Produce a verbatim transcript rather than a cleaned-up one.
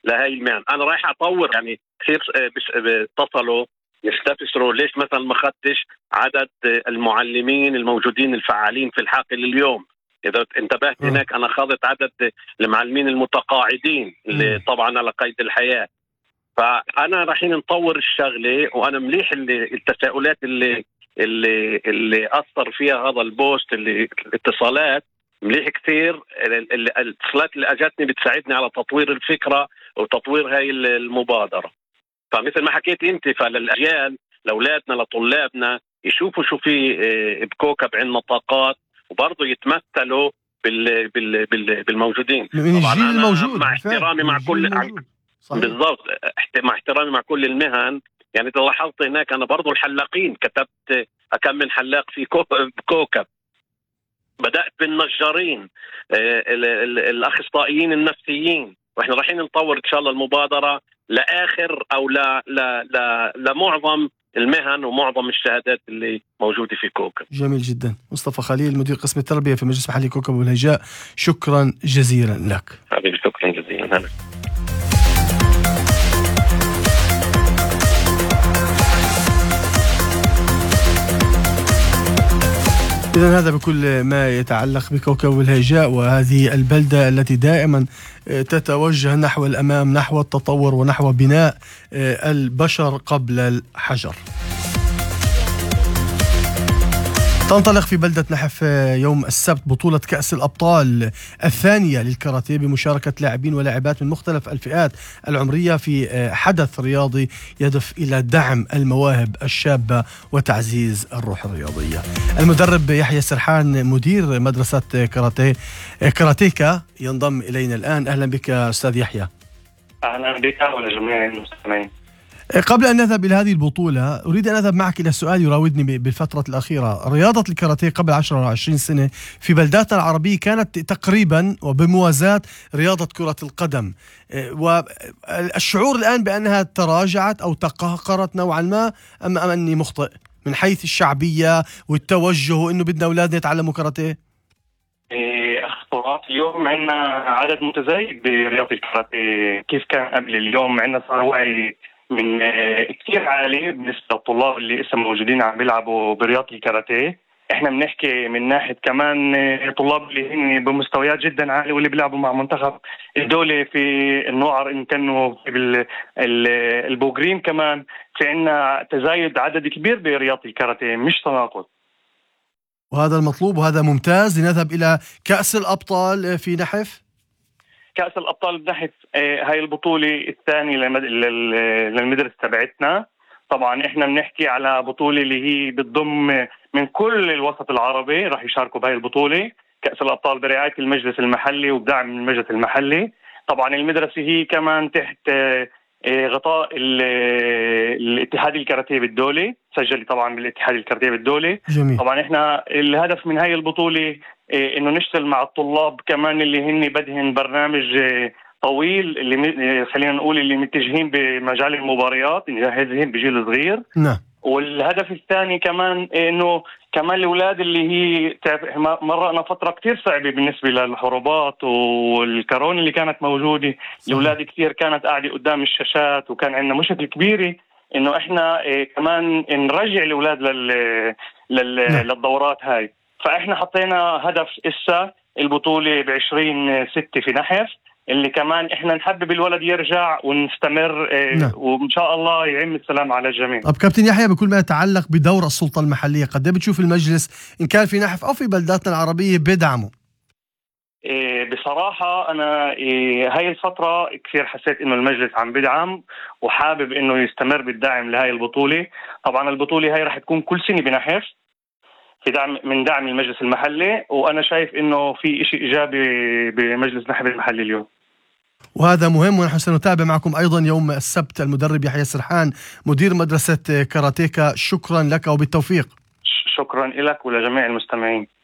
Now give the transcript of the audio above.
لهي المهن. انا رايح اطور، يعني كثير اتصلوا يستفسروا ليش مثلا ما اخذتش عدد المعلمين الموجودين الفعالين في الحاقل اليوم. اذا انتبهت م. هناك انا اخذت عدد المعلمين المتقاعدين اللي طبعا على قيد الحياه. فانا رايحين نطور الشغله، وانا مليح اللي التساؤلات اللي اللي اللي اثر فيها هذا البوست اللي الاتصالات مليح كثير. الاتصالات اللي اجتني بتساعدني على تطوير الفكره وتطوير هاي المبادره. فمثل ما حكيت انت، فللاجيال لاولادنا لطلابنا يشوفوا شو في بكوكب عندنا طاقات، وبرضه يتمثلوا بال بال بال بالموجودين. من الجيل الموجود، مع احترامي مع كل بالضبط، مع احترامي مع كل المهن. يعني اذا لاحظت هناك انا برضه الحلاقين كتبت كم من حلاق في كوكب. بدأت بالنجارين، الاخصائيين النفسيين، واحنا رايحين نطور ان شاء الله المبادره لاخر او لا لا لا لمعظم المهن ومعظم الشهادات اللي موجوده في كوكب. جميل جدا. مصطفى خليل، مدير قسم التربيه في مجلس محلي كوكب والهيجاء، شكرا جزيلا لك. حبيبي شكرا جزيلا. هلا. إذن هذا بكل ما يتعلق بكوكب والهيجاء، وهذه البلدة التي دائما تتوجه نحو الأمام، نحو التطور ونحو بناء البشر قبل الحجر. تنطلق في بلدة نحف يوم السبت بطولة كأس الأبطال الثانية للكاراتيه بمشاركة لاعبين ولاعبات من مختلف الفئات العمرية في حدث رياضي يهدف إلى دعم المواهب الشابة وتعزيز الروح الرياضية. المدرب يحيى سرحان مدير مدرسة كاراتيه كاراتيكا ينضم إلينا الآن. أهلا بك أستاذ يحيى. أهلا بك ولجميع المستمعين. قبل أن نذهب إلى هذه البطولة أريد أن أذهب معك إلى سؤال يراودني بالفترة الأخيرة. رياضة الكاراتيه قبل عشرة أو عشرين سنة في بلداتنا العربية كانت تقريبا وبموازاة رياضة كرة القدم، والشعور الآن بأنها تراجعت أو تقهقرت نوعا ما، أم أني مخطئ من حيث الشعبية والتوجه وإنه بدنا أولادنا يتعلموا كاراتيه؟ اخطارات. اليوم عندنا عدد متزايد برياضة الكاراتيه. كيف كان قبل؟ اليوم عندنا صار وعي من كثير عالي بالنسبة للطلاب اللي لسه موجودين عم بيلعبوا برياضة الكاراتيه. احنا بنحكي من ناحية كمان طلاب اللي هن بمستويات جدا عالية واللي بيلعبوا مع منتخب الدولة في النوعر، ان كانوا بالبوغرين. كمان في عندنا تزايد عدد كبير برياضة الكاراتيه، مش تناقض. وهذا المطلوب وهذا ممتاز. لنذهب إلى كأس الأبطال في نحف. كأس الأبطال بنحف هاي البطولة الثانية للمدرسة تبعتنا. طبعا احنا بنحكي على بطولة اللي هي بتضم من كل الوسط العربي راح يشاركوا بهاي البطولة. كأس الأبطال برعاية المجلس المحلي وبدعم المجلس المحلي. طبعا المدرسة هي كمان تحت غطاء الاتحاد الكاراتيه بالدولة، سجل طبعا بالاتحاد الكاراتيه بالدولة. جميل. طبعا احنا الهدف من هاي البطولة انه نشتغل مع الطلاب كمان اللي هن بدهن برنامج طويل، اللي خلينا نقول اللي متجهين بمجال المباريات، جاهزين بجيل صغير. نعم. والهدف الثاني كمان انه كمان الاولاد اللي هي مرقنا فتره كتير صعبه بالنسبه للحروبات والكورونا اللي كانت موجوده. الاولاد كتير كانت قاعده قدام الشاشات، وكان عندنا مشكله كبيره انه احنا كمان نرجع الاولاد لل... لل... للدورات هاي. فاحنا حطينا هدف اسا البطوله بعشرين ستة في نحف، اللي كمان احنا نحبب الولد يرجع ونستمر. نعم. وان شاء الله يعم السلام على الجميع. طب كابتن يحيى، بكل ما يتعلق بدور السلطة المحلية، قد بتشوف المجلس إن كان في نحف أو في بلداتنا العربية بيدعموا؟ إيه بصراحة أنا إيه هاي الفترة كثير حسيت إنه المجلس عم بدعم وحابب إنه يستمر بالدعم لهاي البطولة. طبعا البطولة هاي رح تكون كل سنة بنحف في دعم من دعم المجلس المحلي، وأنا شايف إنه في إشي إيجابي بمجلس نحف المحلي اليوم، وهذا مهم. ونحن سنتابع معكم أيضا يوم السبت. المدرب يحيى سرحان مدير مدرسة كاراتيكا، شكرا لك وبالتوفيق. شكرا لك ولجميع المستمعين.